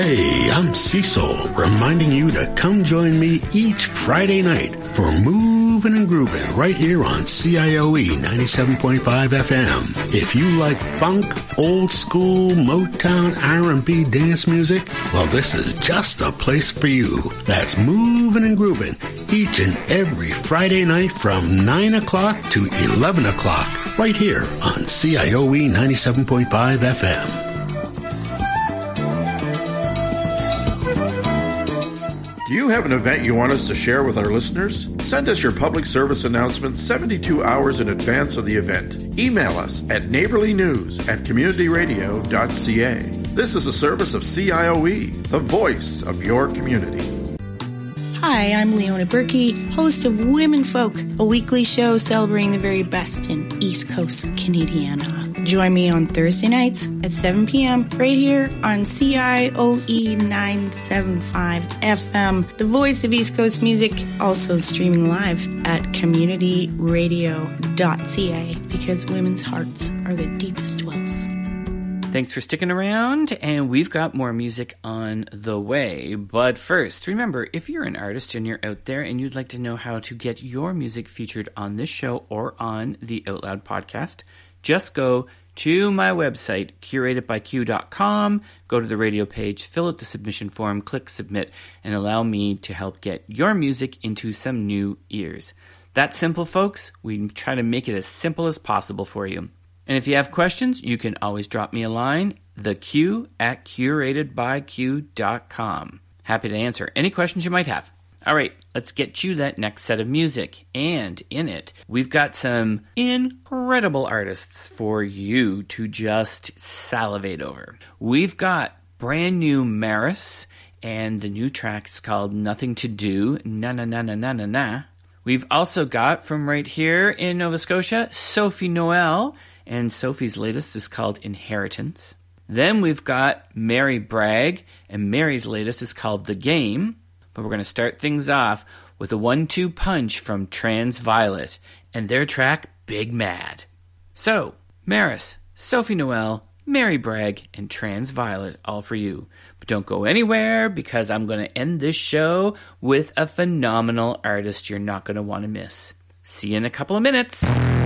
Hey, I'm Cecil, reminding you to come join me each Friday night for Moving and Grooving right here on CIOE 97.5 FM. If you like funk, old school, Motown, R&B dance music, well, this is just the place for you. That's Moving and Grooving each and every Friday night from 9 o'clock to 11 o'clock right here on CIOE 97.5 FM. Do you have an event you want us to share with our listeners? Send us your public service announcement 72 hours in advance of the event. Email us at neighborlynews@communityradio.ca. This is a service of CIOE, the voice of your community. Hi, I'm Leona Berkey, host of Women Folk, a weekly show celebrating the very best in East Coast Canadiana. Join me on Thursday nights at 7 p.m. right here on CIOE 975 FM, the voice of East Coast music, also streaming live at communityradio.ca, because women's hearts are the deepest wells. Thanks for sticking around, and we've got more music on the way. But first, remember, if you're an artist and you're out there and you'd like to know how to get your music featured on this show or on the Out Loud podcast, just go to my website, curatedbyq.com, go to the radio page, fill out the submission form, click submit, and allow me to help get your music into some new ears. That's simple, folks. We try to make it as simple as possible for you. And if you have questions, you can always drop me a line, theq@curatedbyq.com. Happy to answer any questions you might have. All right, let's get you that next set of music. And in it, we've got some incredible artists for you to just salivate over. We've got brand new Maris, and the new track is called Nothing to Do, Na Na Na Na Na Na Na. We've also got, from right here in Nova Scotia, Sophie Noel, and Sophie's latest is called Inheritance. Then we've got Mary Bragg, and Mary's latest is called The Game. But we're going to start things off with a 1-2 punch from Trans Violet and their track Big Mad. So, Maris, Sophie Noel, Mary Bragg, and Trans Violet, all for you. But don't go anywhere, because I'm going to end this show with a phenomenal artist you're not going to want to miss. See you in a couple of minutes.